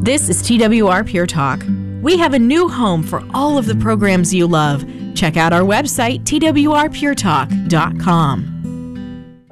This is TWR Pure Talk. We have a new home for all of the programs you love. Check out our website, twrpuretalk.com.